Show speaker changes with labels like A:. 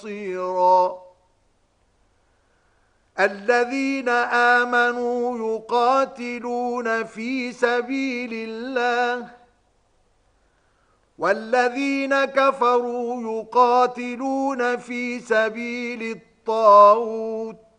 A: بصيرا. الذين آمنوا يقاتلون في سبيل الله، والذين كفروا يقاتلون في سبيل الطاغوت،